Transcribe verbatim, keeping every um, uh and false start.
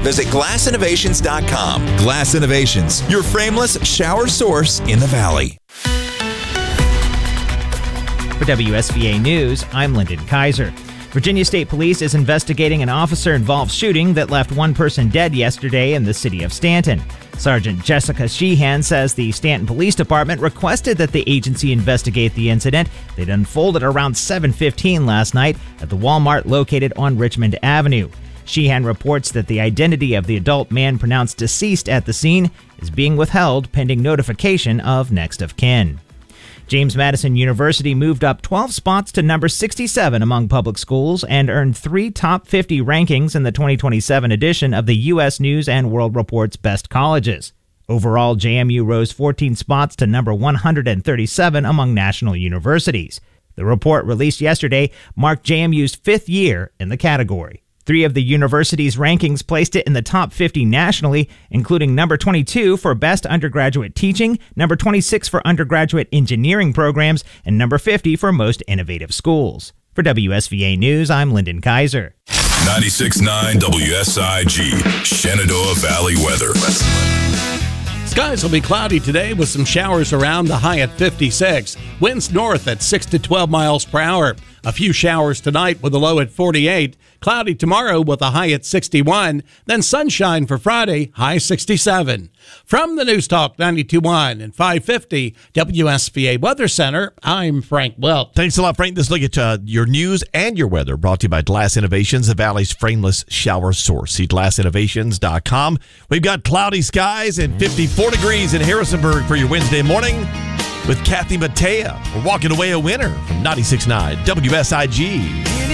Visit glass innovations dot com. Glass Innovations, your frameless shower source in the Valley. For W S V A News, I'm Lyndon Kaiser. Virginia State Police is investigating an officer-involved shooting that left one person dead yesterday in the city of Stanton. Sergeant Jessica Sheehan says the Stanton Police Department requested that the agency investigate the incident that unfolded around seven fifteen last night at the Walmart located on Richmond Avenue. Sheehan reports that the identity of the adult man pronounced deceased at the scene is being withheld pending notification of next of kin. James Madison University moved up twelve spots to number sixty-seven among public schools and earned three top fifty rankings in the twenty twenty-seven edition of the U S News and World Report's Best Colleges. Overall, J M U rose fourteen spots to number one hundred thirty-seven among national universities. The report released yesterday marked J M U's fifth year in the category. Three of the university's rankings placed it in the top fifty nationally, including number twenty-two for Best Undergraduate Teaching, number twenty-six for Undergraduate Engineering Programs, and number fifty for Most Innovative Schools. For W S V A News, I'm Lyndon Kaiser. ninety-six point nine W S I G, Shenandoah Valley weather. Skies will be cloudy today with some showers around, the high at fifty-six. Winds north at six to twelve miles per hour. A few showers tonight with a low at forty-eight. Cloudy tomorrow with a high at sixty-one. Then sunshine for Friday, high sixty-seven. From the News Talk ninety-two point one and five fifty W S V A Weather Center, I'm Frank Welch. Thanks a lot, Frank. This look at uh, your news and your weather brought to you by Glass Innovations, the Valley's frameless shower source. See glass innovations dot com. We've got cloudy skies and fifty-four degrees in Harrisonburg for your Wednesday morning with Kathy Mattea. We're walking away a winner from ninety-six point nine W S I G.